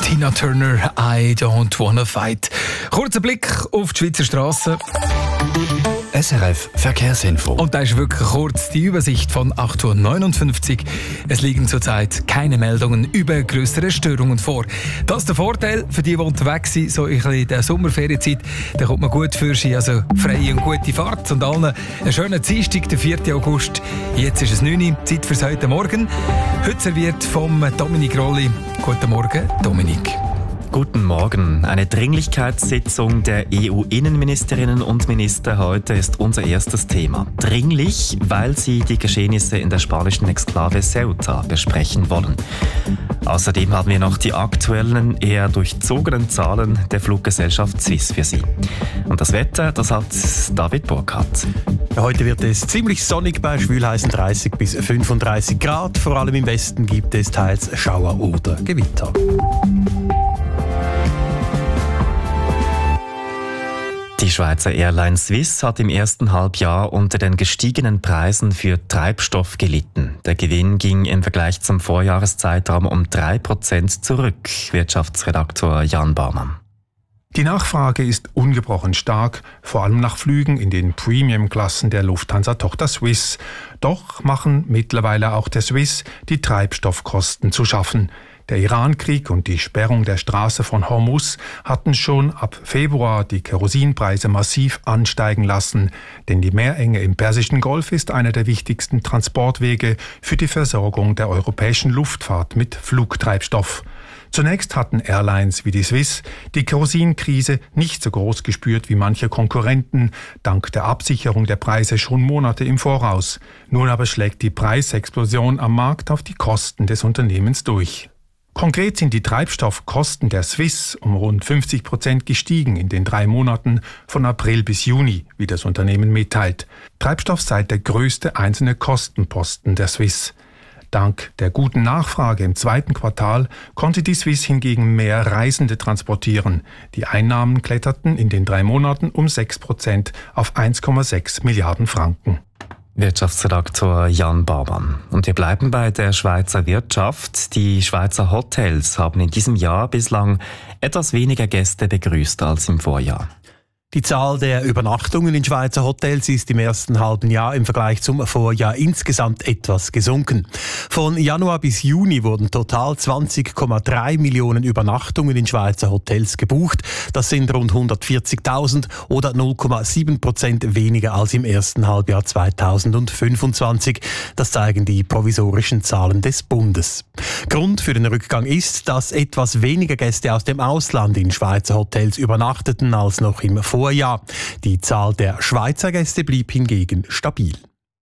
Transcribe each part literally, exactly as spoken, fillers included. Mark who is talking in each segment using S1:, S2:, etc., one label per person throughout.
S1: Tina Turner, I don't wanna fight. Kurzer Blick auf die Schweizer Strassen.
S2: S R F Verkehrsinfo.
S1: Und da ist wirklich kurz die Übersicht von acht Uhr neunundfünfzig. Es liegen zurzeit keine Meldungen über größere Störungen vor. Das ist der Vorteil für die, die unterwegs sind, so ein bisschen in der Sommerferienzeit. Da kommt man gut für sie, also freie und gute Fahrt. Und allen einen schönen Dienstag, den vierten August. Jetzt ist es neun Uhr, Zeit fürs heute Morgen. Heute serviert vom Dominik Rolli. Guten Morgen, Dominik.
S3: Guten Morgen. Eine Dringlichkeitssitzung der E U-Innenministerinnen und Minister heute ist unser erstes Thema. Dringlich, weil sie die Geschehnisse in der spanischen Exklave Ceuta besprechen wollen. Außerdem haben wir noch die aktuellen, eher durchzogenen Zahlen der Fluggesellschaft Swiss für Sie. Und das Wetter, das hat David Burkhardt.
S4: Heute wird es ziemlich sonnig bei schwülheißen dreißig bis fünfunddreißig Grad. Vor allem im Westen gibt es teils Schauer oder Gewitter.
S3: Die Schweizer Airline Swiss hat im ersten Halbjahr unter den gestiegenen Preisen für Treibstoff gelitten. Der Gewinn ging im Vergleich zum Vorjahreszeitraum um drei Prozent zurück. Wirtschaftsredaktor Jan Baumann.
S5: Die Nachfrage ist ungebrochen stark, vor allem nach Flügen in den Premium-Klassen der Lufthansa-Tochter Swiss. Doch machen mittlerweile auch der Swiss die Treibstoffkosten zu schaffen. Der Iran-Krieg und die Sperrung der Straße von Hormuz hatten schon ab Februar die Kerosinpreise massiv ansteigen lassen, denn die Meerenge im Persischen Golf ist einer der wichtigsten Transportwege für die Versorgung der europäischen Luftfahrt mit Flugtreibstoff. Zunächst hatten Airlines wie die Swiss die Kerosinkrise nicht so groß gespürt wie manche Konkurrenten, dank der Absicherung der Preise schon Monate im Voraus. Nun aber schlägt die Preisexplosion am Markt auf die Kosten des Unternehmens durch. Konkret sind die Treibstoffkosten der Swiss um rund fünfzig Prozent gestiegen in den drei Monaten von April bis Juni, wie das Unternehmen mitteilt. Treibstoff sei der größte einzelne Kostenposten der Swiss. Dank der guten Nachfrage im zweiten Quartal konnte die Swiss hingegen mehr Reisende transportieren. Die Einnahmen kletterten in den drei Monaten um sechs Prozent auf eins Komma sechs Milliarden Franken.
S3: Wirtschaftsredaktor Jan Baumann. Und wir bleiben bei der Schweizer Wirtschaft. Die Schweizer Hotels haben in diesem Jahr bislang etwas weniger Gäste begrüßt als im Vorjahr.
S4: Die Zahl der Übernachtungen in Schweizer Hotels ist im ersten halben Jahr im Vergleich zum Vorjahr insgesamt etwas gesunken. Von Januar bis Juni wurden total zwanzig Komma drei Millionen Übernachtungen in Schweizer Hotels gebucht. Das sind rund hundertvierzigtausend oder null Komma sieben Prozent weniger als im ersten Halbjahr zweitausendfünfundzwanzig. Das zeigen die provisorischen Zahlen des Bundes. Grund für den Rückgang ist, dass etwas weniger Gäste aus dem Ausland in Schweizer Hotels übernachteten als noch im Vorjahr. Vorjahr. Die Zahl der Schweizer Gäste blieb hingegen stabil.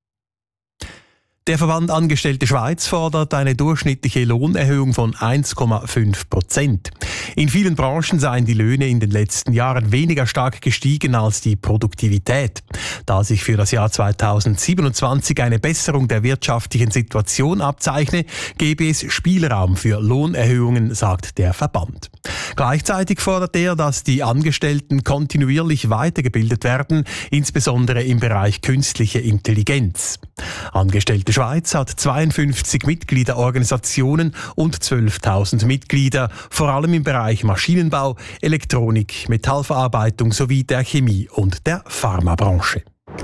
S4: Der Verband Angestellte Schweiz fordert eine durchschnittliche Lohnerhöhung von eins Komma fünf Prozent. In vielen Branchen seien die Löhne in den letzten Jahren weniger stark gestiegen als die Produktivität. Da sich für das Jahr zweitausendsiebenundzwanzig eine Besserung der wirtschaftlichen Situation abzeichne, gebe es Spielraum für Lohnerhöhungen, sagt der Verband. Gleichzeitig fordert er, dass die Angestellten kontinuierlich weitergebildet werden, insbesondere im Bereich künstliche Intelligenz. Angestellte Schweiz hat zweiundfünfzig Mitgliederorganisationen und zwölftausend Mitglieder, vor allem im Bereich Maschinenbau, Elektronik, Metallverarbeitung sowie der Chemie- und der Pharmabranche.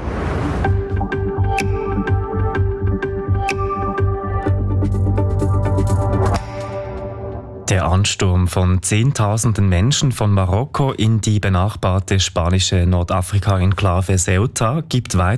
S3: Der Ansturm von Zehntausenden Menschen von Marokko in die benachbarte spanische Nordafrika-Enklave Ceuta gibt weiter